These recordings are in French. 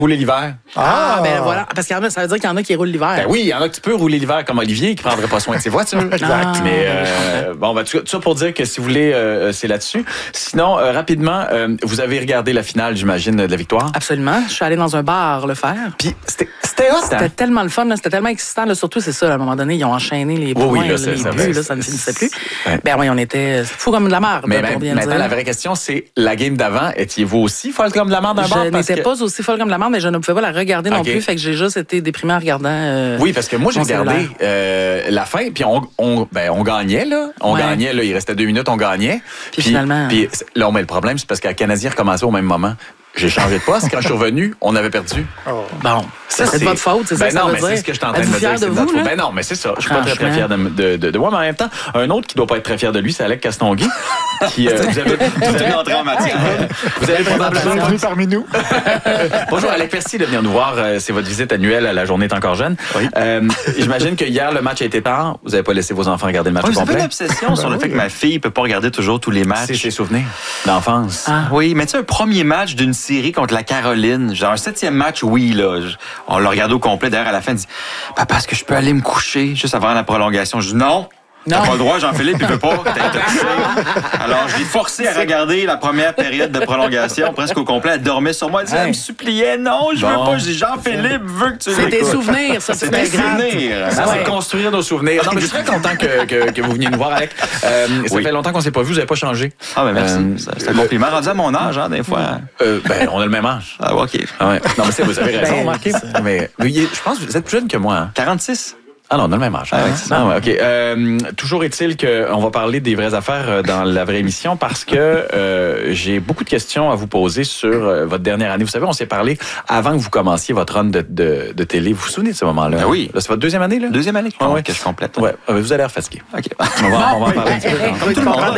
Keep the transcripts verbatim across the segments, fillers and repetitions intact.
Rouler l'hiver. Ah, ah, ben voilà. Parce qu'il y en a, ça veut dire qu'il y en a qui roulent l'hiver. Ben oui, il y en a que tu peux rouler l'hiver comme Olivier qui ne prendrait pas soin de ses voitures. Exact. Ah, mais euh, bon, ben, tout ça pour dire que si vous voulez, euh, c'est là-dessus. Sinon, euh, rapidement, euh, vous avez regardé la finale, j'imagine, de la victoire. Absolument. Je suis allée dans un bar le faire. Puis c'était c'était hot, C'était hein? tellement le fun, là. C'était tellement excitant. Là. Surtout, c'est ça, là, à un moment donné, ils ont enchaîné les points, oui, oui, là, là, c'est, les ça, buts, va, là, ça ne finissait plus. Ouais. Ben oui, on était fous comme de la merde. Mais pour ben, bien maintenant, dire. la vraie question, c'est la game d'avant, étiez-vous aussi folle comme de la merde d'un bar? Je Parce n'étais que... pas aussi folle comme de la merde, mais je ne pouvais pas la regarder non okay. plus. Fait que j'ai juste été déprimée en regardant. Euh, oui, parce que moi, j'ai regardé euh, la fin, puis on, on, ben, on gagnait, là. On ouais. gagnait, là. Il restait deux minutes, on gagnait. Puis finalement. Puis là, on met le problème, c'est parce que le Canadien recommençait au même moment. J'ai changé de poste. Quand je suis revenu, on avait perdu. Oh. Bon, ça, c'est de votre faute, c'est ben ça non, que ça veut mais dire. C'est ce que je suis en train de me dire. De vous, de ben non, mais c'est ça. Je suis pas très, très fier de, de, de, de moi, mais en même temps, un autre qui doit pas être très fier de lui, c'est Alec Castonguay. qui, euh, vous avez tout une entrée en matière. Vous avez probablement bienvenue parmi nous. Bonjour, Alec, merci de venir nous voir. C'est votre visite annuelle à La Journée est encore jeune. Oui. Euh, j'imagine que hier, le match a été tard. Vous n'avez pas laissé vos enfants regarder le match oui, complet. Ça fait une obsession ben sur le oui. fait que ma fille peut pas regarder toujours tous les matchs. C'est ses souvenirs d'enfance. Ah, oui, mais tu sais, un premier match d'une série contre la Caroline, genre un septième match, oui, là, on l'a regardé au complet. D'ailleurs, à la fin, il dit « Papa, est-ce que je peux aller me coucher juste avant la prolongation? » Je dis « Non! » T'as pas le droit, Jean-Philippe, il veut pas. T'es intoxiqué. Alors, je l'ai forcé à regarder la première période de prolongation, presque au complet. Elle dormait sur moi. Elle, disait, hey. elle me suppliait. Non, je veux bon. pas. Je dis, Jean-Philippe veut que tu l'écoutes. C'est des souvenirs, ça. C'est des souvenirs. Ça, c'est construire nos souvenirs. Non, mais je suis très content que, que, que vous veniez nous voir, Alec. Euh, ça oui. fait longtemps qu'on s'est pas vu. Vous n'avez pas changé. Ah, ben merci. Euh, c'est un compliment. Rendu à mon âge, hein, des fois. Euh, ben, on a le même âge. Ah, OK. Ah, ouais. Non, mais c'est, vous avez raison, remarqué. Mais je pense que vous êtes plus jeune que moi. Hein. quarante-six. Ah non, on a le même âge. Ah oui, c'est ça. Ah ouais, OK. Euh, toujours est-il qu'on va parler des vraies affaires dans la vraie émission parce que euh, j'ai beaucoup de questions à vous poser sur euh, votre dernière année. Vous savez, on s'est parlé avant que vous commenciez votre run de, de, de télé. Vous vous souvenez de ce moment-là? Ah oui. Là, c'est votre deuxième année, là? Deuxième année ah, ouais. que je complète. Ouais. Ah, vous allez l'air fatigué. OK. On va, on va en parler un petit peu. Comme tout le monde.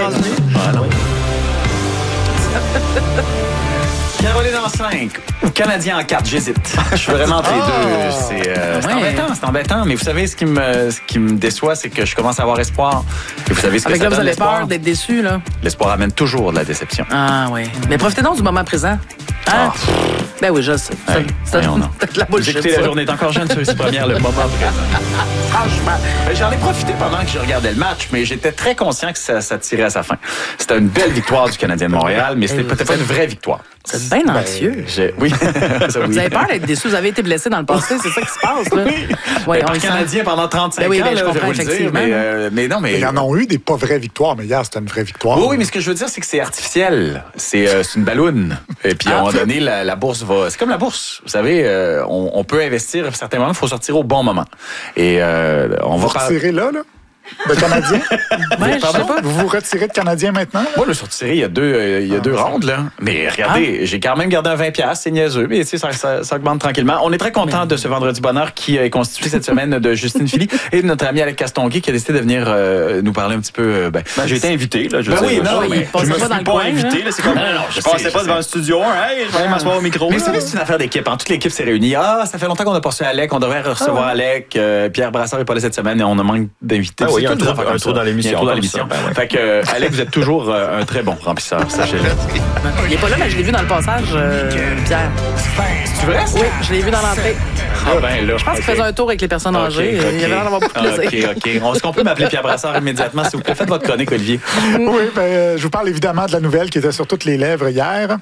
Caroline en cinq ou Canadien en quatre, j'hésite. Je suis vraiment entre les oh. deux. C'est, euh, c'est ouais. embêtant, c'est embêtant. Mais vous savez, ce qui me, ce qui me déçoit, c'est que je commence à avoir espoir. Et vous savez ce que Avec ça là, donne, vous avez l'espoir? peur d'être déçu, là. L'espoir amène toujours de la déception. Ah oui. Mais profitez donc du moment présent. Hein? Oh. Ben oui, je sais. Hey, c'est de la bullshit. Vous écoutez La Journée est encore jeune sur les premières, le moment présent. Franchement, j'en ai profité pendant que je regardais le match, mais j'étais très conscient que ça, ça tirait à sa fin. C'était une belle victoire du Canadien de Montréal, mais c'était peut-être pas une vraie victoire. C'est bien anxieux. Ben, oui. ça, oui. Vous avez peur d'être déçu. Vous avez été blessé dans le passé. C'est ça qui se passe. Là. Oui. Ouais, ben, par Canadien pendant trente-cinq ben oui, ans, ben, là, je comprends, je vais vous le dire. Mais, euh, mais non, mais... Ils en ont eu des pas vraies victoires, mais hier, c'était une vraie victoire. Oui, oui, mais ce que je veux dire, c'est que c'est artificiel. C'est, euh, c'est une balloune. Et puis, à un moment donné, la, la bourse va... C'est comme la bourse. Vous savez, euh, on, on peut investir à certains moments, il faut sortir au bon moment. Et euh, on vous va... Vous retirez là, là? De Canadien? Ouais, Pardon? Vous vous retirez de Canadien maintenant? Moi, le sortiré, il y a deux, euh, il y a ah, deux rondes, là. Mais regardez, ah. j'ai quand même gardé un vingt piastres, c'est niaiseux, mais tu sais, ça, ça, ça augmente tranquillement. On est très content mais... de ce vendredi bonheur qui est constitué cette semaine de Justine Philly et de notre ami Alec Castonguay qui a décidé de venir euh, nous parler un petit peu. Euh, ben, ben, j'ai été invité, là. Je ben sais, oui, non, oui, mais je me suis pas, pas coin, invité, là. C'est comme, non, non, je, je passais sais, pas je devant sais. le studio, hey, je vais aller m'asseoir au micro. Mais vous savez, c'est une affaire d'équipe. Toute l'équipe s'est réunie. Ah, ça fait longtemps qu'on a pas reçu Alec, on devrait recevoir Alec. Pierre Brassard est pas là cette semaine et on a manque d'invités. Oui, un tour dans l'émission. Dans l'émission. Ben ouais. Fait que, euh, Alec, vous êtes toujours euh, un très bon remplisseur, sachez-le. Il est pas là, mais je l'ai vu dans le passage, euh, Pierre. C'est vrai? Oui, je l'ai vu dans l'entrée. Ah ben là. Je pense okay. qu'il faisait un tour avec les personnes okay, âgées. Okay. Il y avait l'air d'avoir beaucoup de plaisir. OK, OK. Est-ce qu'on peut m'appeler Pierre Brassard immédiatement, s'il vous plaît? Faites votre chronique, Olivier. Oui, ben, je vous parle évidemment de la nouvelle qui était sur toutes les lèvres hier.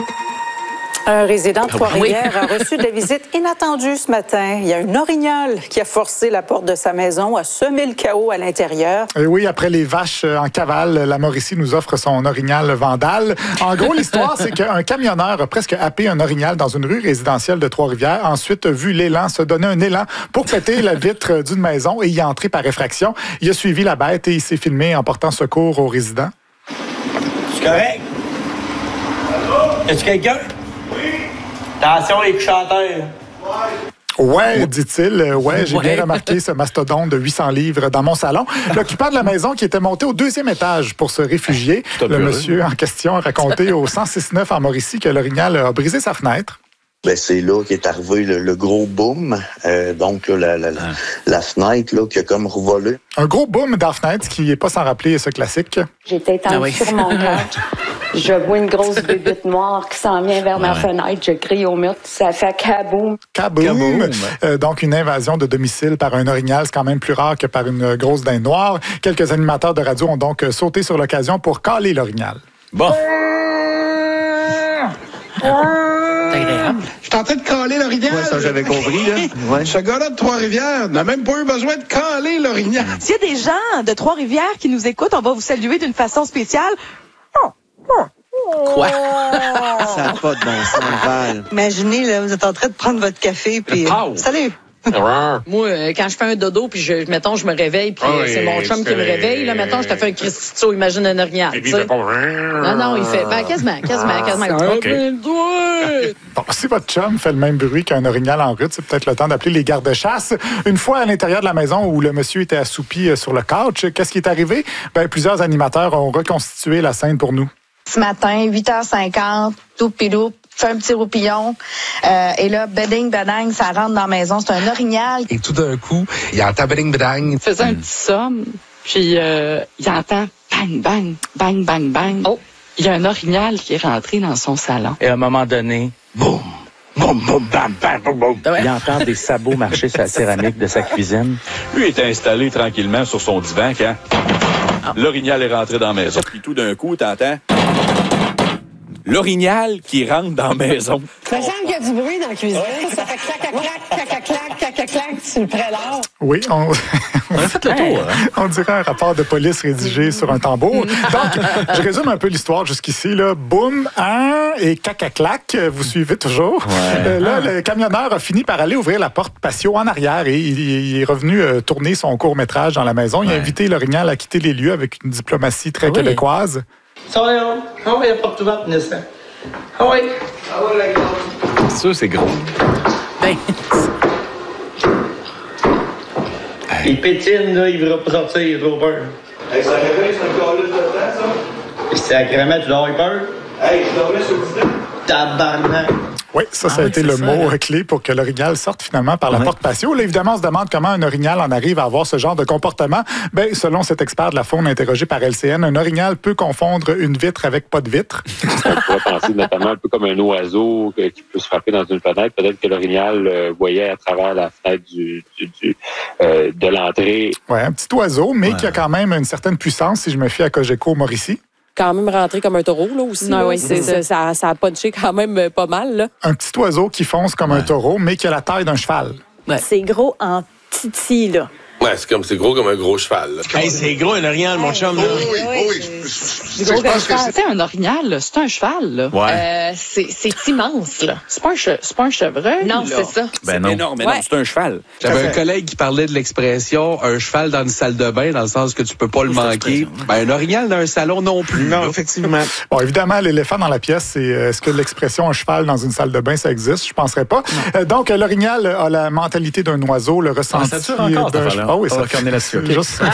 Un résident de Trois-Rivières a reçu des visites inattendues ce matin. Il y a une orignale qui a forcé la porte de sa maison, a semé le chaos à l'intérieur. Et oui, après les vaches en cavale, la Mauricie nous offre son orignal vandale. En gros, l'histoire, c'est qu'un camionneur a presque happé un orignal dans une rue résidentielle de Trois-Rivières. Ensuite, a vu l'élan se donner un élan pour péter la vitre d'une maison et y entrer par effraction. Il a suivi la bête et il s'est filmé en portant secours aux résidents. C'est correct? Allô? Est-ce quelqu'un? Attention les chanteurs. Ouais, dit-il. Ouais, j'ai ouais. bien remarqué ce mastodonte de huit cents livres dans mon salon. L'occupant de la maison qui était monté au deuxième étage pour se réfugier. Le monsieur en question a raconté au cent six neuf en Mauricie que l'orignal a brisé sa fenêtre. Ben, c'est là qu'est arrivé le, le gros boom. Euh, donc, là, la, la, la, la fenêtre là, qui a comme revolé. Un gros boom dans la fenêtre qui n'est pas sans rappeler ce classique. J'étais étendue ah oui. sur mon couch. Je vois une grosse bébite noire qui s'en vient vers ma Ouais. fenêtre. Je crie au mur, ça fait kaboum. Kaboom! Kaboom. Euh, donc, une invasion de domicile par un orignal, c'est quand même plus rare que par une grosse dinde noire. Quelques animateurs de radio ont donc euh, sauté sur l'occasion pour caler l'orignal. Bon. C'est agréable. Je suis en train de caler l'orignal. Ouais, ça, j'avais compris, là. Ouais. Ce gars-là de Trois-Rivières n'a même pas eu besoin de caler l'orignal. S'il y a des gens de Trois-Rivières qui nous écoutent, on va vous saluer d'une façon spéciale. Quoi? Ça n'a pas de bon sens, Val. Imaginez, là, vous êtes en train de prendre votre café, puis... euh, salut! Moi, euh, quand je fais un dodo, puis je, mettons, je me réveille, puis Ah euh, c'est oui, mon chum qui me c'est- réveille, là, mettons, je te fais un Christito, imagine un orignal, tu sais. Non, non, il fait, ben, quasiment, quasiment, quasiment. OK. Bon, si votre chum fait le même bruit qu'un orignal en route, c'est peut-être le temps d'appeler les gardes-chasse. Une fois à l'intérieur de la maison où le monsieur était assoupi euh, sur le couch, qu'est-ce qui est arrivé? Ben, plusieurs animateurs ont reconstitué la scène pour nous. Ce matin, huit heures cinquante, tout pilou, fait un petit roupillon. Euh, et là, beding, bedang, ça rentre dans la maison. C'est un orignal. Et tout d'un coup, il entend beding bedang. Il faisait un petit somme, puis euh, il entend bang, bang, bang, bang, bang. Oh, il y a un orignal qui est rentré dans son salon. Et à un moment donné, boum, boum, boum, bam, bam, boum, boum. Il entend des sabots marcher sur la céramique de sa cuisine. Lui était installé tranquillement sur son divan quand l'orignal est rentré dans la maison. Puis tout d'un coup, t'entends l'orignal qui rentre dans la maison. Ça semble qu'il y a du bruit dans la cuisine. Ça fait clac, clac, clac, clac, clac, clac, clac, sur le prélat. Oui, on, On a fait le tour. Hein? on dirait un rapport de police rédigé sur un tambour. Donc, je résume un peu l'histoire jusqu'ici. Là. Boum, un et caca-clac. Vous suivez toujours. Ouais. Euh, là, le camionneur a fini par aller ouvrir la porte patio en arrière et il, il est revenu euh, tourner son court-métrage dans la maison. Il a Ouais. invité l'orignal à quitter les lieux avec une diplomatie très Ah oui. québécoise. Ça va, là? Ah oui, il n'y a pas de tout va, Vanessa. Ah oui. Ah oui, la grande. Ça, c'est gros. Ben, Il pétine, là, il ne voudra pas sortir, il a trop peur. Hey, ça réveille, c'est un calice de temps, ça? Et sacrément, tu dois avoir peur? Hey, je dormais sur le divan. Tabarnak. Oui, ça, ça Ah a oui, été c'est le ça, mot hein. clé pour que l'orignal sorte finalement par la Ouais. porte patio. Là, évidemment, on se demande comment un orignal en arrive à avoir ce genre de comportement. Ben, selon cet expert de la faune interrogé par L C N, un orignal peut confondre une vitre avec pas de vitre. On pourrait penser notamment un peu comme un oiseau euh, qui peut se frapper dans une fenêtre. Peut-être que l'orignal euh, voyait à travers la fenêtre du, du, du, euh, de l'entrée. Ouais, un petit oiseau, mais Ouais. qui a quand même une certaine puissance, si je me fie à Cogeco Mauricie. Quand même rentré comme un taureau, là, aussi. Non, là. oui, C'est- c'est ça, ça a punché quand même euh, pas mal, là. Un petit oiseau qui fonce comme un taureau, mais qui a la taille d'un cheval. C'est gros en titi, là. Ouais, c'est comme c'est gros comme un gros cheval. Là. Hey, c'est gros, un orignal, mon chum, là. Oui, oui, oui. C'est gros comme un cheval. C'est un orignal, là. C'est un cheval, là. Ouais. Euh, c'est, c'est immense, là. C'est pas un, che- c'est pas un chevreuil, Non, là. c'est ça. Ben non. énorme, mais non, Ouais. c'est un cheval. J'avais un collègue qui parlait de l'expression un cheval dans une salle de bain, dans le sens que tu peux pas le manquer. Ben, un orignal dans un salon non plus. Non, là. effectivement. Bon, évidemment, l'éléphant dans la pièce, c'est euh, est-ce que l'expression un cheval dans une salle de bain, ça existe? Je penserais pas. Euh, donc, euh, l'orignal a la mentalité d'un oiseau, le ressenti Ah, ça dure encore, d'un cette cheval. affaire-là. Ah oui, On ça va regarder là-dessus, ok. juste ça.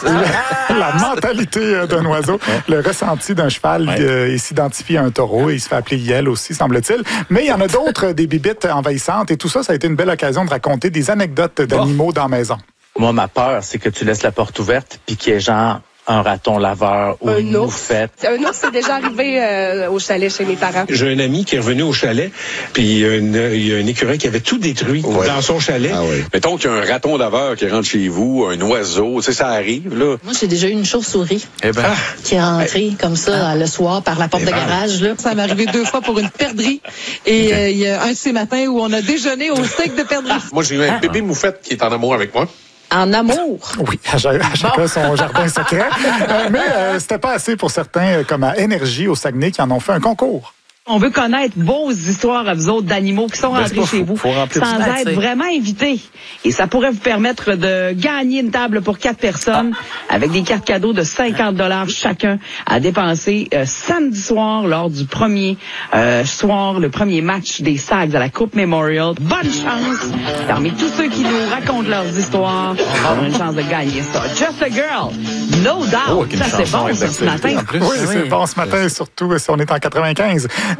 la, la mentalité euh, d'un oiseau, le ressenti d'un cheval, Ouais. euh, il s'identifie à un taureau et il se fait appeler Yel aussi, semble-t-il. Mais il y en a d'autres, euh, des bibites envahissantes et tout ça, ça a été une belle occasion de raconter des anecdotes d'animaux dans la maison. Moi, ma peur, c'est que tu laisses la porte ouverte puis qu'il y ait genre un raton laveur ou Un une ours. moufette. Un ours, c'est déjà arrivé euh, au chalet chez mes parents. J'ai un ami qui est revenu au chalet, puis il y a, une, il y a un écureuil qui avait tout détruit Ouais. dans son chalet. Ah oui. Mettons qu'il y a un raton laveur qui rentre chez vous, un oiseau, tu sais, ça arrive, là. Moi, j'ai déjà eu une chauve-souris Eh ben, qui est rentrée comme ça le soir par la porte de garage, là. Ça m'est arrivé deux fois pour une perdrix. Et euh, il y a un de ces matins où on a déjeuné au steak de perdrix. Moi, j'ai eu un bébé moufette qui est en amour avec moi. En amour. Oui, à cha- à chacun son jardin secret. Euh, mais euh, c'était pas assez pour certains, euh, comme à Énergie au Saguenay, qui en ont fait un concours. On veut connaître vos histoires à vous autres d'animaux qui sont Ben, c'est rentrés pas chez fou. vous Faut remplir sans tout ça, être tu sais. vraiment invités. Et ça pourrait vous permettre de gagner une table pour quatre personnes avec des cartes cadeaux de cinquante dollars chacun à dépenser euh, samedi soir lors du premier euh, soir, le premier match des Sags à la Coupe Memorial. Bonne chance! Parmi tous ceux qui nous racontent leurs histoires, on aura une chance de gagner ça. Just a Girl, No Doubt. Oh, avec une Ça, c'est chanson bon, avec ça, ce d'actualité, matin. en plus. Oui, c'est bon ce matin, surtout si on est en quatre-vingt-quinze.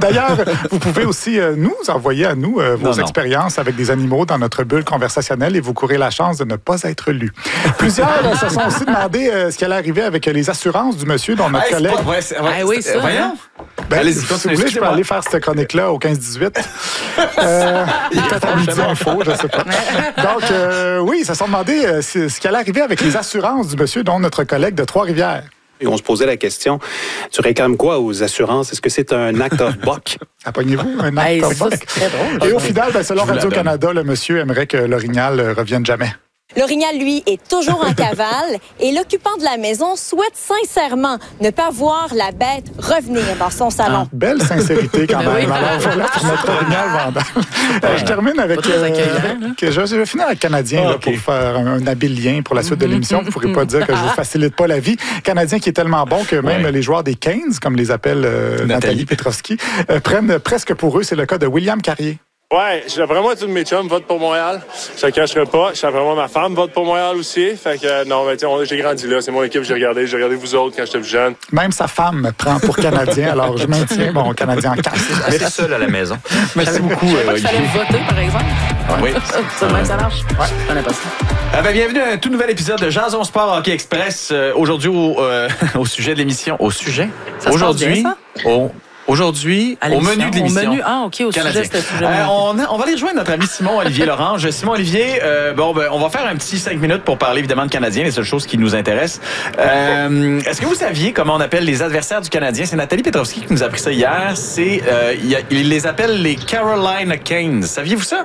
D'ailleurs, vous pouvez aussi euh, nous envoyer à nous euh, vos non, non. expériences avec des animaux dans notre bulle conversationnelle et vous courez la chance de ne pas être lu. Plusieurs euh, se sont aussi demandé euh, ce qui allait arriver avec euh, les assurances du monsieur dont notre Hey, c'est collègue... pas vrai, c'est- ouais, Ah oui, c'est- ça, Voyons. hein? Ben, Allez-y, si vous continuez, voulez, je peux excusez-moi. aller faire cette chronique-là au quinze dix-huit. Euh, peut-être à midi info, je sais pas. Donc, euh, oui, ils se sont demandé euh, ce ce qui allait arriver avec les assurances du monsieur dont notre collègue de Trois-Rivières. Et on se posait la question, tu réclames quoi aux assurances? Est-ce que c'est un act of buck? Appognez-vous, un acte Hey, of ça, buck. c'est très drôle. Et au final, ben, selon Je vous la Radio-Canada, le monsieur aimerait que l'orignal euh, revienne jamais. L'orignal, lui, est toujours en cavale et l'occupant de la maison souhaite sincèrement ne pas voir la bête revenir dans son salon. Belle sincérité quand Ben même. oui. Alors voilà pour notre orignal vendeur. Euh, je termine avec... Pas très accueillant, là. que je, je vais finir avec Canadien Ah, là, ok. pour faire un, un habile lien pour la suite de l'émission. Vous ne pourrez pas dire que je vous facilite pas la vie. Canadien qui est tellement bon que même Ouais. les joueurs des Canes, comme les appelle euh, Nathalie. Nathalie Petrovski, euh, prennent presque pour eux. C'est le cas de William Carrier. Ouais, d'après moi, tous mes chums votent pour Montréal. Je ne cacherai pas. D'après moi, ma femme vote pour Montréal aussi. Fait que, euh, non, mais tiens, on- j'ai grandi là. C'est mon équipe, j'ai regardé. J'ai regardé vous autres quand j'étais plus jeune. Même sa femme prend pour Canadien. Alors je maintiens, bon, Canadien en casse. Mais seul à la maison. Merci beaucoup, Je savais euh, pas qu'il fallait Olivier. voter, par exemple. Oui. Ça, de même, ça marche. Ouais. Je connais pas ça. Ah ben, bienvenue à un tout nouvel épisode de Jason Sport Hockey Express. Euh, aujourd'hui, au, euh, au sujet de l'émission. Au sujet? Ça se Aujourd'hui, passe bien, au, aujourd'hui, À au l'émission. menu de l'émission. Au menu, ah, OK, au Canadien. sujet, c'était le sujet. Euh, on, a- on va aller rejoindre notre ami Simon Olivier Lorange. Simon Olivier, euh, bon, ben, on va faire un petit cinq minutes pour parler évidemment de Canadien, les seules choses qui nous intéressent. Euh, Est-ce que vous saviez comment on appelle les adversaires du Canadien? C'est Nathalie Petrovski qui nous a appris ça hier. C'est, euh, il y a- il les appelle les Carolina Canes. Saviez-vous ça?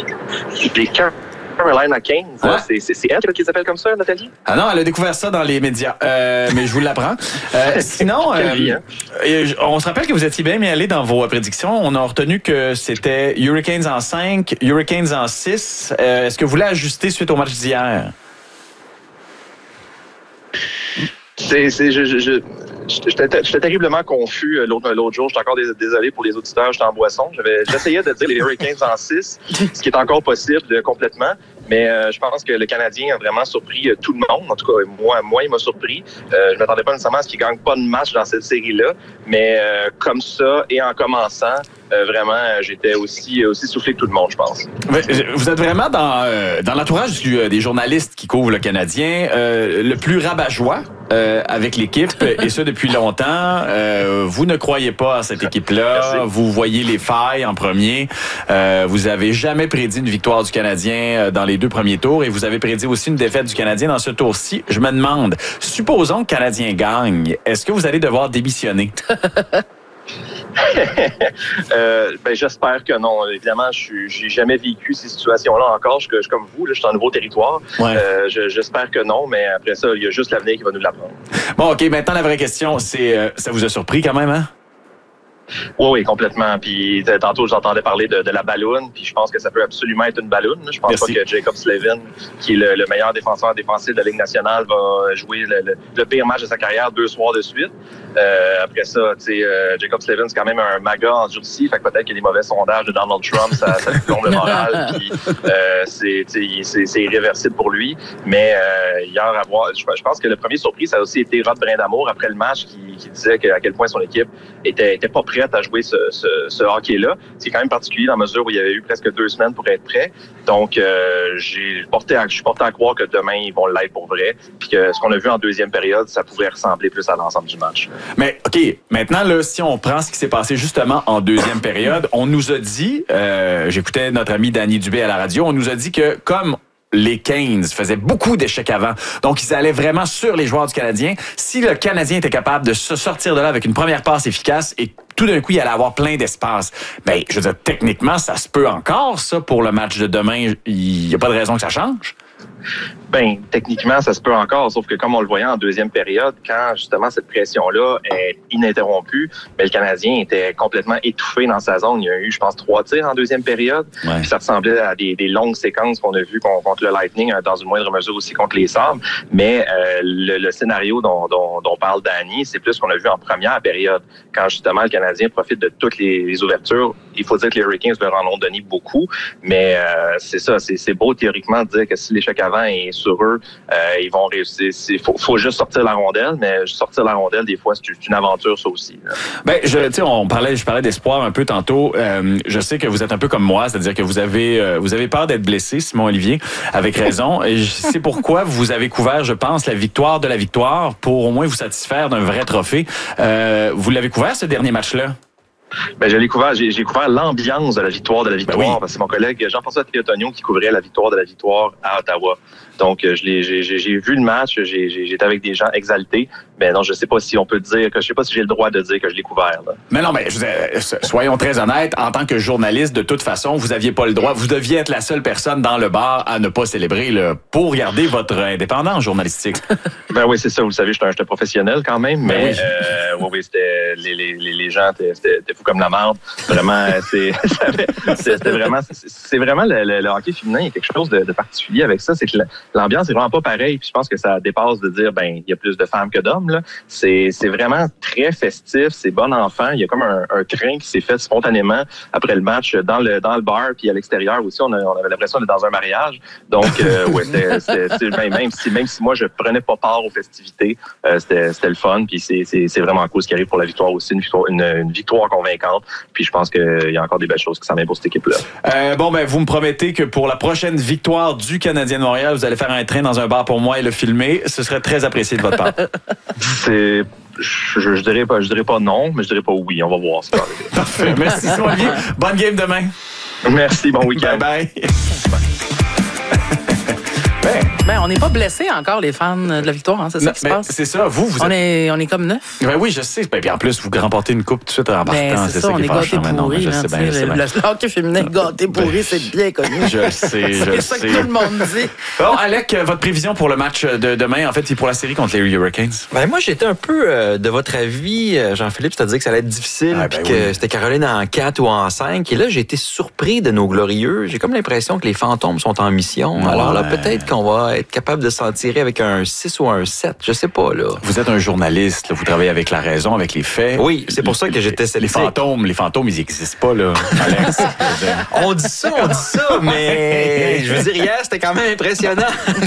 Les Carolina Canes, Ouais. c'est- c'est c'est elle qui les appelle comme ça, Nathalie? Ah non, elle a découvert ça dans les médias. Euh, mais je vous l'apprends. Euh, sinon, Quelle euh, vie, hein? euh, on se rappelle que vous étiez bien mis allé dans vos prédictions. On a retenu que c'était Hurricanes en cinq, Hurricanes en six. Euh, Est-ce que vous voulez ajuster suite au match d'hier? C'est, c'est, je, je, je, j'étais, j'étais terriblement confus euh, l'autre, l'autre jour. J'étais encore dés- désolé pour les auditeurs, j'étais en boisson. J'avais, j'essayais de dire les Hurricanes en six, ce qui est encore possible euh, complètement. Mais euh, je pense que le Canadien a vraiment surpris euh, tout le monde. En tout cas, moi, moi il m'a surpris. Euh, je ne m'attendais pas nécessairement à ce qu'il ne gagne pas de match dans cette série-là. Mais euh, comme ça, et en commençant, euh, vraiment, euh, j'étais aussi, aussi soufflé que tout le monde, je pense. Mais, euh, vous êtes vraiment dans, euh, dans l'entourage du, euh, des journalistes qui couvrent le Canadien, euh, le plus rabat-joie euh, avec l'équipe, et ça depuis longtemps. Euh, vous ne croyez pas à cette équipe-là. Merci. Vous voyez les failles en premier. Euh, vous avez jamais prédit une victoire du Canadien euh, dans les deux premiers tours, et vous avez prédit aussi une défaite du Canadien dans ce tour-ci. Je me demande, supposons que le Canadien gagne, est-ce que vous allez devoir démissionner? euh, ben, j'espère que non. Évidemment, je j'ai jamais vécu ces situations-là encore. Je, je suis comme vous, là, je suis en nouveau territoire. Ouais. Euh, je- j'espère que non, mais après ça, il y a juste l'avenir qui va nous l'apprendre. Bon, OK, maintenant la vraie question, c'est, euh, ça vous a surpris quand même, hein? Oui, oui, complètement. Puis t- tantôt, j'entendais parler de, de la balloune, puis je pense que ça peut absolument être une balloune. Je pense Merci. pas que Jacob Slavin, qui est le, le meilleur défenseur défensif de la Ligue nationale, va jouer le, le- le pire match de sa carrière deux soirs de suite. Euh, après ça, tu sais, euh, Jacob Slavin, c'est quand même un maga endurci, fait que peut-être que les mauvais sondages de Donald Trump, ça, ça lui plombe le moral, puis euh, c'est, tu sais, c'est, c'est irréversible pour lui. Mais euh, hier, à voir, je, je pense que le premier surprise, ça a aussi été Rod Brindamour après le match, qui, qui disait que, à quel point son équipe était, était pas prête à jouer ce, ce, ce hockey-là. C'est quand même particulier dans la mesure où il y avait eu presque deux semaines pour être prêt. Donc, euh, j'ai porté à, je suis porté à croire que demain, ils vont l'être pour vrai, puis que ce qu'on a vu en deuxième période, ça pourrait ressembler plus à l'ensemble du match. Mais OK, maintenant, là, si on prend ce qui s'est passé justement en deuxième période, on nous a dit, euh, j'écoutais notre ami Danny Dubé à la radio, on nous a dit que comme les Canes faisaient beaucoup d'échecs avant, donc ils allaient vraiment sur les joueurs du Canadien, si le Canadien était capable de se sortir de là avec une première passe efficace et tout d'un coup, il allait avoir plein d'espace, ben, je veux dire, techniquement, ça se peut encore, ça, pour le match de demain. Il n'y a pas de raison que ça change. Ben, techniquement, ça se peut encore, sauf que comme on le voyait en deuxième période, quand justement cette pression-là est ininterrompue, ben, le Canadien était complètement étouffé dans sa zone. Il y a eu, je pense, trois tirs en deuxième période. Ouais. Puis ça ressemblait à des, des longues séquences qu'on a vues contre le Lightning, dans une moindre mesure aussi contre les Sabres. Mais euh, le, le scénario dont, dont, dont parle Danny, c'est plus ce qu'on a vu en première période, quand justement le Canadien profite de toutes les, les ouvertures. Il faut dire que les Hurricanes leur en ont donné beaucoup, mais euh, c'est ça, c'est, c'est beau théoriquement de dire que si l'échec match qu'avant et sur eux, euh, ils vont réussir. Il faut, faut juste sortir la rondelle, mais sortir la rondelle, des fois, c'est une aventure, ça aussi. Là. Ben, je, tu sais, on parlait, je parlais d'espoir un peu tantôt. Euh, je sais que vous êtes un peu comme moi, c'est-à-dire que vous avez, euh, vous avez peur d'être blessé, Simon Olivier, avec raison. Et c'est pourquoi vous avez couvert, je pense, la victoire de la victoire pour au moins vous satisfaire d'un vrai trophée. Euh, vous l'avez couvert, ce dernier match-là? Ben, j'ai couvert, j'ai, j'ai couvert l'ambiance de la victoire de la victoire, ben oui. Parce que c'est mon collègue Jean-François Théotonio qui couvrait la victoire de la victoire à Ottawa. Donc, je l'ai, j'ai, j'ai, j'ai vu le match, j'ai, j'ai, j'étais avec des gens exaltés, mais non, je sais pas si on peut dire que, je sais pas si j'ai le droit de dire que je l'ai couvert, là. Mais non, mais je veux dire, soyons très honnêtes, en tant que journaliste, de toute façon, vous aviez pas le droit, vous deviez être la seule personne dans le bar à ne pas célébrer, là, pour garder votre indépendance journalistique. Ben oui, c'est ça, vous le savez, j'étais un, j'étais un professionnel quand même, mais, ben oui. euh, oui, oui, c'était, les, les, les gens, c'était, c'était fou comme la merde. Vraiment, c'est, c'était vraiment, c'est, c'est vraiment le, le, le hockey féminin, il y a quelque chose de, de particulier avec ça, c'est que l'ambiance est vraiment pas pareille, puis je pense que ça dépasse de dire, ben, il y a plus de femmes que d'hommes, là. C'est, c'est vraiment très festif, c'est bon enfant, il y a comme un, un crin qui s'est fait spontanément après le match dans le, dans le bar, puis à l'extérieur aussi, on, a, on avait l'impression d'être dans un mariage, donc, euh, ouais, c'était, c'était, c'était ben, même si, même si moi, je prenais pas part aux festivités, euh, c'était, c'était le fun, puis c'est, c'est, c'est vraiment cool ce qui arrive pour la victoire aussi, une victoire, une, une victoire convaincante, puis je pense qu'il y a encore des belles choses qui s'en viennent pour cette équipe-là. Euh, bon, ben, vous me promettez que pour la prochaine victoire du Canadien de Montréal, vous allez faire un train dans un bar pour moi et le filmer. Ce serait très apprécié de votre part. C'est... Je, je, je dirais pas, je dirais pas non, mais je dirais pas oui. On va voir. Ça. Parfait. Merci, Simon Olivier. Bonne game demain. Merci. Bon week-end. Bye bye. Ben, ben, on n'est pas blessés encore, les fans de la victoire, hein, c'est ça non, qui se passe? C'est ça, vous, vous êtes... On est, on est comme neuf. Ben oui, je sais. Ben, puis en plus, vous remportez une coupe tout de suite en partant. Ben, c'est, c'est ça, ça, on est gâtés pourris. Le hockey féminin gâté pourri, c'est bien connu. Je le sais, je le sais. C'est ça que tout le monde dit. Bon, Alec, votre prévision pour le match de demain, en fait, c'est pour la série contre les Hurricanes? Ben moi, j'étais un peu euh, de votre avis, Jean-Philippe, c'est-à-dire que ça allait être difficile, ah, ben puis que oui. C'était Caroline en quatre ou en cinq. Et là, j'ai été surpris de nos glorieux. J'ai comme l'impression que les fantômes sont en mission. Ouais. Alors là, peut-être qu'on va être capable de s'en tirer avec un six ou un sept, je sais pas, là. Vous êtes un journaliste, là, vous travaillez avec la raison, avec les faits. Oui, c'est pour ça que j'étais sceptique. Les fantômes, les fantômes, ils n'existent pas, là, Alex. On dit ça, on dit ça, mais je veux dire, hier, c'était quand même impressionnant.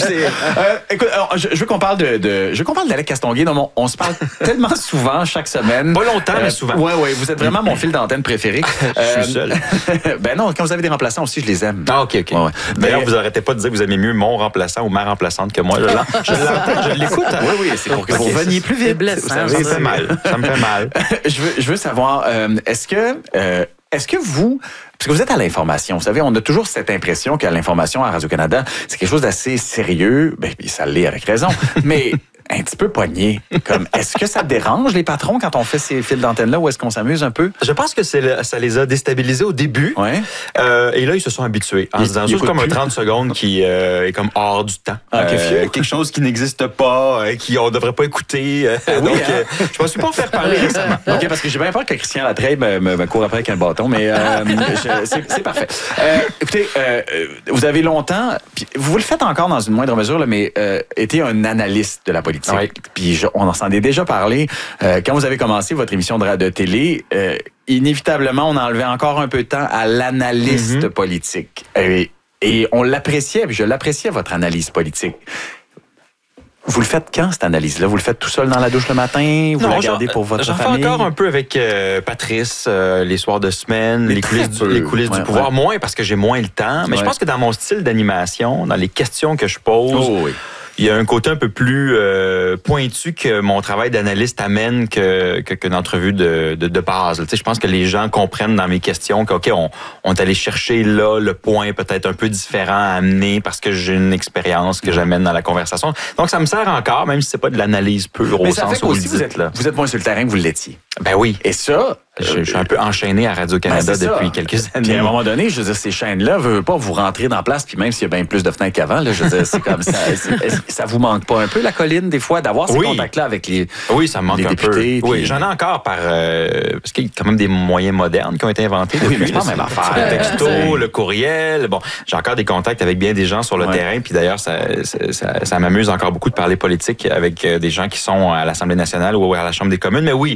euh, écoute, je, je veux qu'on parle de, de je veux qu'on parle d'Alec Castonguay. Non, on, on se parle tellement souvent, chaque semaine. Pas longtemps, euh, mais souvent. Oui, oui, vous êtes vraiment mon fil d'antenne préféré. Je suis seul. Ben non, quand vous avez des remplaçants aussi, je les aime. Ah, OK, OK. Ouais, ouais. D'ailleurs, mais... vous arrêtez pas de dire que vous aimez mieux mon remplaçant ou ma remplaçante que moi. Je l'entends, je l'écoute. Hein? Oui, oui, c'est pour que vous reveniez plus vite. Blessant, ça, ça me fait mal. Ça me fait mal. je, veux, je veux savoir, euh, est-ce que, euh, est-ce que vous, parce que vous êtes à l'information, vous savez, on a toujours cette impression qu'à l'information à Radio-Canada, c'est quelque chose d'assez sérieux. Ben, ça l'est avec raison. Mais un petit peu pogné. Comme, est-ce que ça dérange les patrons quand on fait ces fils d'antenne-là ou est-ce qu'on s'amuse un peu? Je pense que c'est le, ça les a déstabilisés au début. Ouais. Euh, et là, ils se sont habitués. En se disant, c'est comme un trente secondes qui euh, est comme hors du temps. Ah, euh, quelque chose qui n'existe pas, euh, qui on devrait pas écouter. Euh, ah, donc, oui, hein? euh, je me suis pas faire parler récemment. OK, parce que j'ai bien peur que Christian Latreille me, me, me court après avec un bâton, mais euh, je, c'est, c'est parfait. Euh, écoutez, euh, vous avez longtemps, vous le faites encore dans une moindre mesure, là, mais euh, été un analyste de la politique. Oui. Puis je, on en s'en est déjà parlé. Euh, quand vous avez commencé votre émission de, de télé, euh, inévitablement, on enlevait encore un peu de temps à l'analyste mm-hmm. politique. Et, et on l'appréciait, puis je l'appréciais, votre analyse politique. Vous le faites quand, cette analyse-là? Vous le faites tout seul dans la douche le matin? Vous non, la gardez pour votre j'en famille? J'en fais encore un peu avec euh, Patrice, euh, les soirs de semaine, les, les coulisses, du, les coulisses ouais, du pouvoir. Ouais. Moins parce que j'ai moins le temps. Mais ouais. Je pense que dans mon style d'animation, dans les questions que je pose... Oh, oui. Il y a un côté un peu plus euh, pointu que mon travail d'analyste amène que, que, que d'entrevue de, de, de base. Tu sais, je pense que les gens comprennent dans mes questions qu'OK, on, on est allé chercher là le point peut-être un peu différent à amener parce que j'ai une expérience que j'amène dans la conversation. Donc, ça me sert encore, même si c'est pas de l'analyse pure mais au sens où vous le dites. Vous êtes, là. Vous êtes moins sur le terrain que vous l'étiez. Ben oui. Et ça... Je, je suis un peu enchaîné à Radio-Canada ben depuis quelques années. Puis à un moment donné, je veux dire, ces chaînes-là, veulent pas vous rentrer dans la place, puis même s'il y a bien plus de fenêtres qu'avant, là, je veux dire, c'est comme ça. C'est, ça vous manque pas un peu, la colline, des fois, d'avoir ces oui. contacts-là avec les Oui, ça me manque les un députés, peu. Puis... Oui, j'en ai encore par... Euh, parce qu'il y a quand même des moyens modernes qui ont été inventés depuis. Oui, mais c'est pas la même affaire. Le texto, le courriel. Bon, j'ai encore des contacts avec bien des gens sur le ouais. terrain, puis d'ailleurs, ça, ça, ça, ça m'amuse encore beaucoup de parler politique avec des gens qui sont à l'Assemblée nationale ou à la Chambre des communes. Mais oui,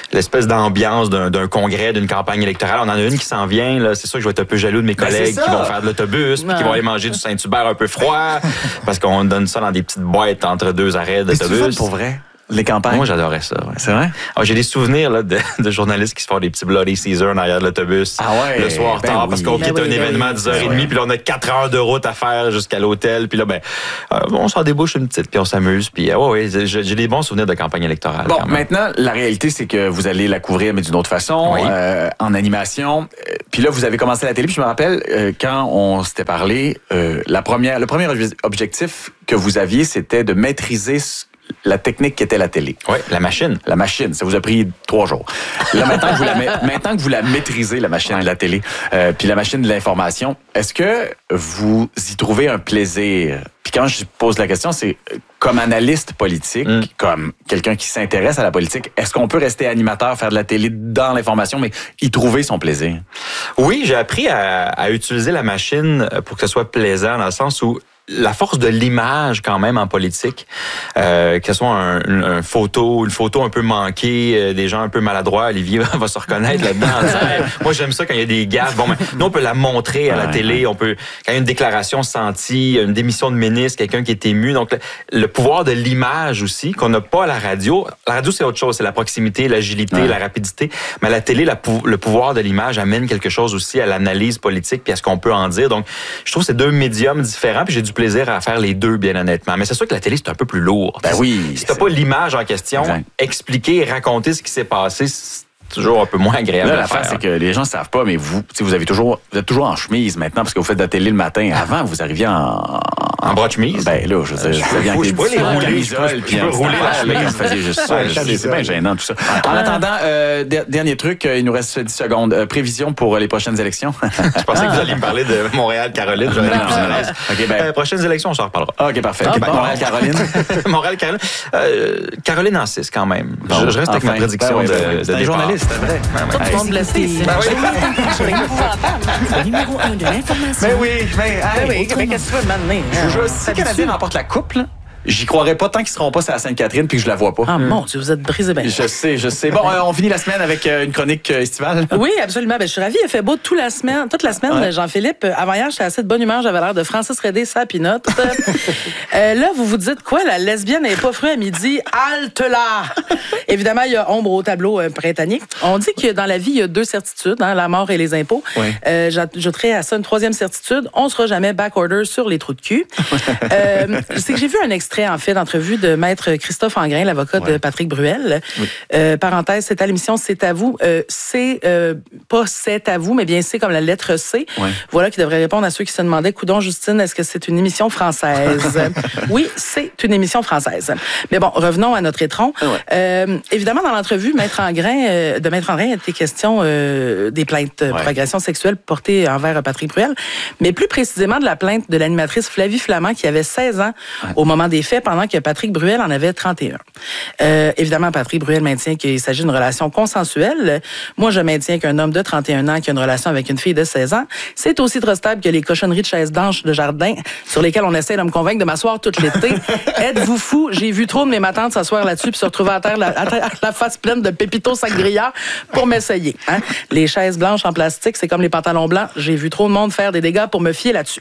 l'espèce d'ambiance d'un, d'un congrès, d'une campagne électorale. On en a une qui s'en vient. Là. C'est sûr que je vais être un peu jaloux de mes ben, collègues qui vont faire de l'autobus, puis qui vont aller manger du Saint-Hubert un peu froid, parce qu'on donne ça dans des petites boîtes entre deux arrêts d'autobus. C'est pour vrai? Les campagnes? Moi, j'adorais ça. Ouais. C'est vrai? Alors, j'ai des souvenirs là, de, de journalistes qui se font des petits Bloody Caesar en arrière de l'autobus ah ouais, le soir ben tard oui. parce qu'on quitte ben un oui, événement à dix heures trente, ben puis là, on a quatre heures de route à faire jusqu'à l'hôtel. Puis là, ben, euh, on s'en débouche une petite, puis on s'amuse. Puis euh, ouais, ouais, j'ai, j'ai des bons souvenirs de campagne électorale. Bon, maintenant, la réalité, c'est que vous allez la couvrir, mais d'une autre façon, oui. euh, en animation. Puis là, vous avez commencé à la télé. Puis je me rappelle, euh, quand on s'était parlé, euh, la première, le premier objectif que vous aviez, c'était de maîtriser la technique qui était la télé. Oui, la machine. La machine, ça vous a pris trois jours. Là, maintenant que vous la, maintenant que vous la maîtrisez, la machine de la télé, euh, puis la machine de l'information, est-ce que vous y trouvez un plaisir? Puis quand je pose la question, c'est comme analyste politique, mm. comme quelqu'un qui s'intéresse à la politique, est-ce qu'on peut rester animateur, faire de la télé dans l'information, mais y trouver son plaisir? Oui, j'ai appris à, à utiliser la machine pour que ce soit plaisant, dans le sens où la force de l'image quand même en politique, euh, que ce soit un, une, un photo, une photo un peu manquée, euh, des gens un peu maladroits, Olivier va se reconnaître là-dedans. Moi, j'aime ça quand il y a des gaffes. Bon, ben, nous, on peut la montrer à la télé. On peut, quand il y a une déclaration sentie, une démission de ministre, quelqu'un qui est ému. Donc, le, le pouvoir de l'image aussi, qu'on n'a pas à la radio. La radio, c'est autre chose. C'est la proximité, l'agilité, ouais. la rapidité. Mais à la télé, la, le pouvoir de l'image amène quelque chose aussi à l'analyse politique puis à ce qu'on peut en dire. Donc, je trouve que c'est deux médiums différents. Puis j'ai du plaisir à faire les deux, bien honnêtement. Mais c'est sûr que la télé, c'est un peu plus lourd. Ben oui. Si t'as pas l'image en question, exact. Expliquer et raconter ce qui s'est passé, c'est toujours un peu moins agréable. Là, l'affaire, c'est que les gens ne savent pas, mais vous, vous avez toujours, vous êtes toujours en chemise maintenant parce que vous faites de la télé le matin. Avant, vous arriviez en... En bras de chemise? Ben là, je veux dire, vous aviez en camisole, puis en rouler là, quand vous faisiez juste ça. C'est bien gênant, tout ça. En attendant, euh, dernier truc, il nous reste dix secondes. Euh, prévision pour les prochaines élections? Je pensais que vous alliez me parler de Montréal-Caroline. J'aurais été plus à l'aise. OK, ben... Euh, prochaines élections, on s'en reparlera. OK, parfait. Ah, bon. Montréal-Caroline? Montréal-Caroline. Euh, Caroline en six, quand même. Bon, je, je reste enfin, avec ma prédiction ben, ben, de, de, de journaliste, c'est vrai. Tout le monde blessé. Le numéro un de l'information. Mais oui, mais oui, qu'est-ce que tu veux m'amener? Si le Canadien remporte la coupe, là, j'y croirais pas tant qu'ils seront pas à la Sainte-Catherine puis que je la vois pas. Ah mon Dieu, vous êtes brisé bien. Je sais, je sais. Bon, euh, on finit la semaine avec euh, une chronique euh, estivale. Oui, absolument. Ben, je suis ravie. Il a fait beau toute la semaine. Toute la semaine, ouais. Jean-Philippe. Avant hier, j'étais assez de bonne humeur. J'avais l'air de Francis Redé, sa pinotte. euh, là, vous vous dites quoi? La lesbienne n'est pas fruit à midi. Halte là! Évidemment, il y a ombre au tableau euh, printanier. On dit que dans la vie, il y a deux certitudes, hein, la mort et les impôts. Oui. Euh, j'ajouterais à ça une troisième certitude. On sera jamais backorder sur les trous de cul. euh, c'est que j'ai vu un extrait, en fait, d'entrevue de Maître Christophe Angrain, l'avocat ouais. de Patrick Bruel. Oui. Euh, parenthèse, c'est à l'émission C'est à vous. Euh, c'est euh, pas C'est à vous, mais bien c'est comme la lettre C. Ouais. Voilà qui devrait répondre à ceux qui se demandaient, coudon, Justine, est-ce que c'est une émission française? Oui, c'est une émission française. Mais bon, revenons à notre étron. Ouais. Euh, évidemment, dans l'entrevue, Maître Angrain, euh, de Maître Angrain, il était question euh, des plaintes ouais. pour agression sexuelle portées envers Patrick Bruel, mais plus précisément de la plainte de l'animatrice Flavie Flamand, qui avait seize ans ouais. au moment des faits, pendant que Patrick Bruel en avait trente et un. Euh, évidemment, Patrick Bruel maintient qu'il s'agit d'une relation consensuelle. Moi, je maintiens qu'un homme de trente et un ans qui a une relation avec une fille de seize ans, c'est aussi trustable que les cochonneries de chaises blanches de jardin sur lesquelles on essaie de me convaincre de m'asseoir toute l'été. Êtes-vous fou? J'ai vu trop de mes matantes s'asseoir là-dessus puis se retrouver à terre la, à terre, la face pleine de pépito sangria pour m'essayer. Hein? Les chaises blanches en plastique, c'est comme les pantalons blancs. J'ai vu trop de monde faire des dégâts pour me fier là-dessus.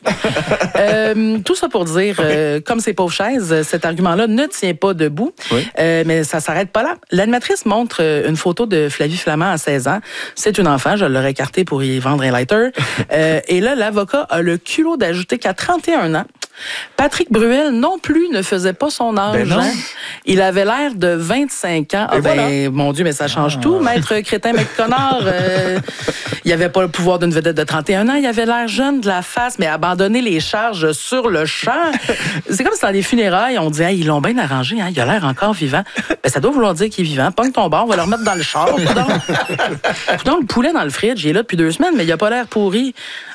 euh, tout ça pour dire, euh, comme ces pauvres chaises, cet argument-là ne tient pas debout, oui. euh, mais ça s'arrête pas là. L'animatrice montre une photo de Flavie Flamand à seize ans. C'est une enfant, je l'aurais écartée pour y vendre un lighter. euh, et là, l'avocat a le culot d'ajouter qu'à trente et un ans, Patrick Bruel non plus ne faisait pas son âge. Ben hein? Il avait l'air de vingt-cinq ans. Ah, ben, voilà. Mon Dieu, mais ça change ah. tout. Maître Crétin McConnor, euh, il avait pas le pouvoir d'une vedette de trente et un ans. Il avait l'air jeune de la face, mais abandonner les charges sur le champ. C'est comme si dans les funérailles, on dit hey, ils l'ont bien arrangé, hein? Il a l'air encore vivant. Ben, ça doit vouloir dire qu'il est vivant. Pogne ton bar, on va le remettre dans le char. Coudonc, le poulet dans le fridge, il est là depuis deux semaines, mais il a pas l'air pourri.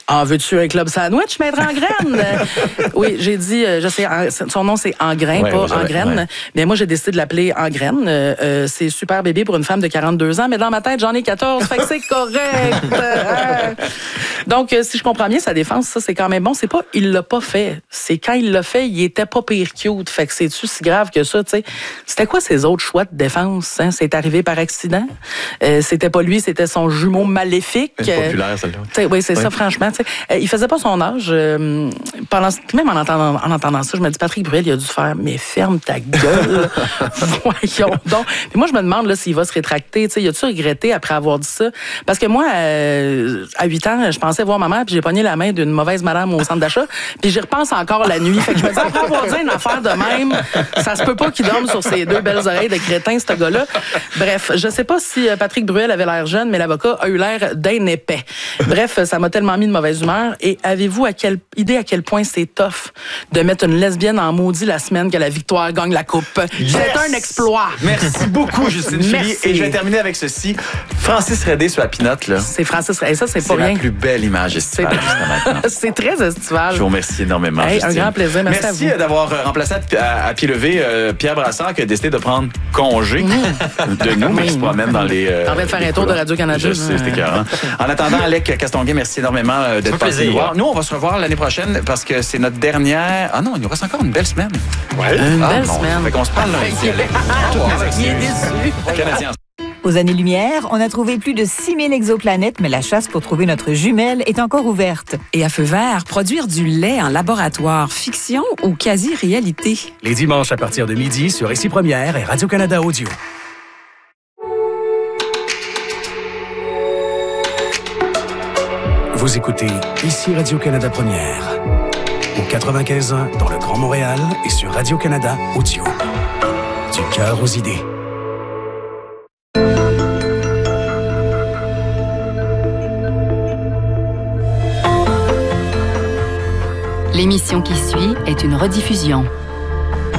Ah, veux-tu un club sandwich, maître en graines? euh, oui, j'ai dit, euh, je sais, en, son nom, c'est En grain, ouais, pas ouais, En graine. ouais. Mais moi, j'ai décidé de l'appeler En graine. Euh, euh, c'est super bébé pour une femme de quarante-deux ans, mais dans ma tête, j'en ai quatorze, fait que c'est correct. Euh, donc, euh, si je comprends bien sa défense, ça, c'est quand même bon. C'est pas, il l'a pas fait. C'est quand il l'a fait, il était pas pire cute. Fait que c'est-tu si grave que ça, tu sais? C'était quoi ses autres choix de défense? Hein? C'est arrivé par accident. Euh, c'était pas lui, c'était son jumeau maléfique. C'est populaire, celle-là. Oui, c'est ouais. ça, franchement. Euh, il faisait pas son âge. Euh, pendant, même en entendant, en entendant ça, je me dis, Patrick Bruel, il a dû faire, mais ferme ta gueule. Voyons donc. Puis moi, je me demande là, s'il va se rétracter. Il a-tu regretté après avoir dit ça? Parce que moi, euh, à huit ans, je pensais voir ma mère, puis j'ai pogné la main d'une mauvaise madame au centre d'achat, puis j'y repense encore la nuit. Fait que je me dis, après avoir dit une affaire de même, ça se peut pas qu'il dorme sur ses deux belles oreilles de crétin, ce gars-là. Bref, je sais pas si Patrick Bruel avait l'air jeune, mais l'avocat a eu l'air d'un épais. Bref, ça m'a tellement mis de mauvaise humeur. Et avez-vous à quelle idée à quel point c'est tough de mettre une lesbienne en maudit la semaine que la victoire gagne la coupe? Yes! C'est un exploit. Merci beaucoup, Justine Philly. Et je vais terminer avec ceci. Francis Redé sur la pinotte, là. C'est Francis Redé. Ça, c'est pas rien. rien. C'est la plus belle image estivale jusqu'à maintenant. C'est très estival. Je vous remercie énormément, hey, Justine. Un grand plaisir. Merci, Merci à vous. d'avoir remplacé à, à pied levé euh, Pierre Brassard qui a décidé de prendre congé mmh. de nous, mais qui se promène dans les... Euh, en train de faire un tour de Radio-Canada. Je sais, c'était écœurant. En attendant, Alec Castonguay, merci énormément euh, d'être passé nous voir. Nous, on va se revoir l'année prochaine parce que c'est notre dernière... Ah non, il nous reste encore une belle semaine. Ouais. Une ah, belle bon, semaine. Fait qu'on se parle lundi, Alec. Il est déçu. Canadien. Aux années-lumière, on a trouvé plus de six mille exoplanètes, mais la chasse pour trouver notre jumelle est encore ouverte. Et à feu vert, produire du lait en laboratoire, fiction ou quasi-réalité? Les dimanches à partir de midi sur Ici Première et Radio-Canada Audio. Vous écoutez Ici Radio-Canada Première. Au quatre-vingt-quinze ans dans le Grand Montréal et sur Radio-Canada Audio. Du cœur aux idées. L'émission qui suit est une rediffusion.